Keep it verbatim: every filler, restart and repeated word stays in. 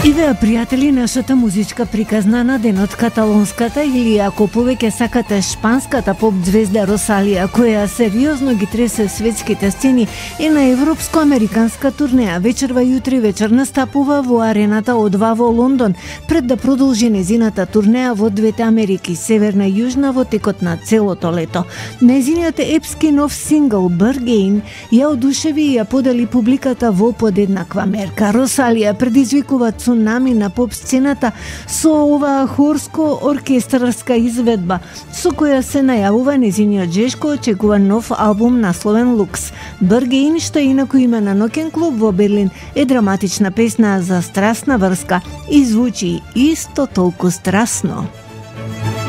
И веа, пријатели, нашата музичка приказна на денот, каталонската или ако повеќе сакате шпанската поп звезда Росалија, која сериозно ги тресе светските сцени, е на европско-американска турнеја. Вечерва јутре вечер настапува во арената О2 во Лондон, пред да продолжи незината турнеја во двете Америки, северна и јужна, во текот на целото лето. Незиниот епски нов сингл Bargain ја одушеви и ја подели публиката во подеднаква мерка. Росалија предизвикува цунами на поп сцената со оваа хорско-оркестарска изведба, со која се најавува незиниот жешко очекуван нов албум насловен Lux. Bargain, што е инаку име на ноќен клуб во Берлин, е драматична песна за страстна врска и звучи исто толку страстно.